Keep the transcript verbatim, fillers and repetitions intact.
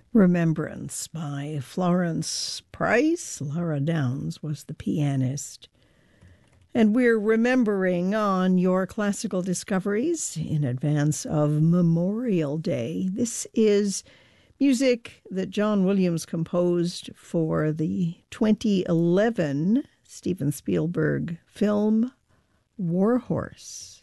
Remembrance by Florence Price. Laura Downs was the pianist. And we're remembering on your classical discoveries in advance of Memorial Day. This is music that John Williams composed for the twenty eleven Steven Spielberg film War Horse.